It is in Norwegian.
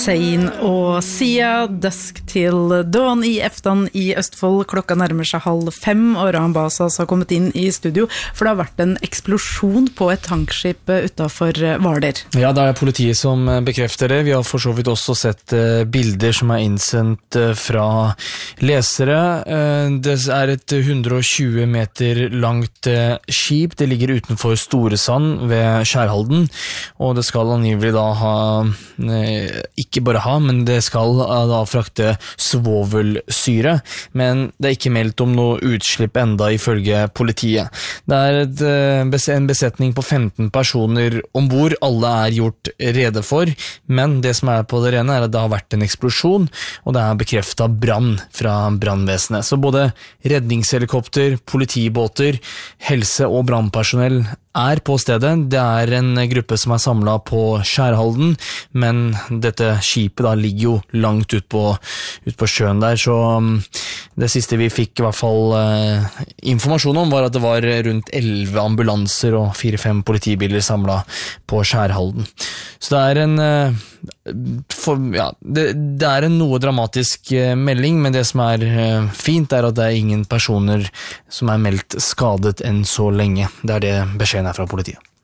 Hussein og Sia, Dusk til Dawn i Eftan i Østfold. Klokka nærmer seg 4:30, og Rahan Basas har kommet inn i studio, for det har vært en eksplosjon på et tankskip utenfor Hvaler. Ja, det politiet som bekrefter det. Vi har for så vidt også sett bilder som innsendt fra lesere. Det et 120 meter langt skip. Det ligger utenfor Storesand ved Skjærhalden, og det skal angivelig da ikke bare men det skal da frakte svovelsyre, men det ikke meldt om noe utslipp enda ifølge politiet. Det en besetning på 15 personer ombord, alle gjort rede for, men det som på det rene at det har vært en eksplosjon, og det bekreftet brann fra brannvesenet. Så både redningshelikopter, politibåter, helse- og brannpersonell på stedet. Det en gruppe som samlet på Skjærhalden, men dette skipet da ligger jo langt ut på sjøen der, så det siste vi fikk i hvert fall informasjon om var at det var rundt 11 ambulanser og 4-5 politibiler samlet på Skjærhalden. Så det det en noe dramatisk melding, men det som fint at det ingen personer som meldt skadet enn så lenge. Det det beskjeden fra politiet.